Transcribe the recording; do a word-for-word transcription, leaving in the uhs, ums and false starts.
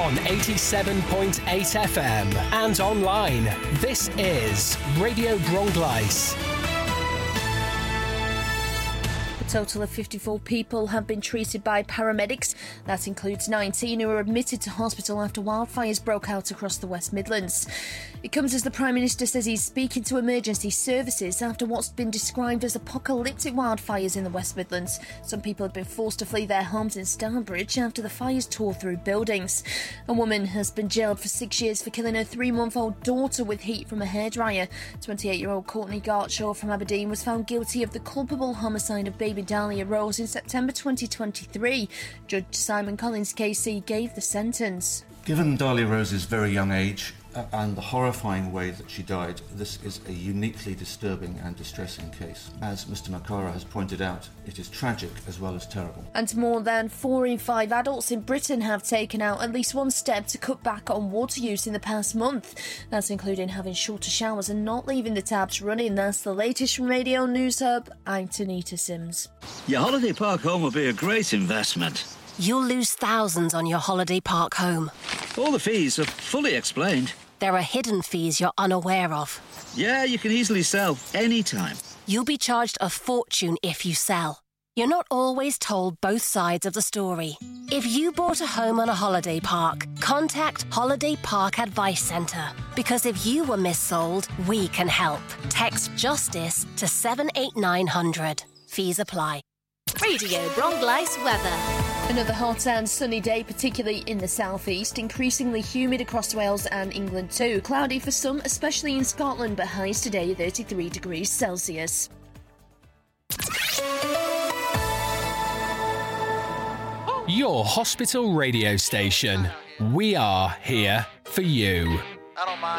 on eighty-seven point eight F M and online. This is Radio Bronglais. A total of fifty-four people have been treated by paramedics. That includes nineteen who were admitted to hospital after wildfires broke out across the West Midlands. It comes as the Prime Minister says he's speaking to emergency services after what's been described as apocalyptic wildfires in the West Midlands. Some people have been forced to flee their homes in Stourbridge after the fires tore through buildings. A woman has been jailed for six years for killing her three-month-old daughter with heat from a hairdryer. twenty-eight-year-old Courtney Gartshaw from Aberdeen was found guilty of the culpable homicide of baby Dahlia Rose in September twenty twenty-three. Judge Simon Collins K C gave the sentence. Given Dahlia Rose's very young age uh, and the horrifying way that she died, this is a uniquely disturbing and distressing case. As Mr Makara has pointed out, it is tragic as well as terrible. And more than four in five adults in Britain have taken out at least one step to cut back on water use in the past month. That's including having shorter showers and not leaving the taps running. That's the latest from Radio News Hub. I'm Tanita Sims. Your holiday park home will be a great investment. You'll lose thousands on your holiday park home. All the fees are fully explained. There are hidden fees you're unaware of. Yeah, you can easily sell anytime. You'll be charged a fortune if you sell. You're not always told both sides of the story. If you bought a home on a holiday park, contact Holiday Park Advice Centre. Because if you were missold, we can help. Text JUSTICE to seven eight nine hundred. Fees apply. Radio Bronglais weather. Another hot and sunny day, particularly in the southeast. Increasingly humid across Wales and England too. Cloudy for some, especially in Scotland, but highs today thirty-three degrees Celsius. Your hospital radio station. We are here for you. I don't mind.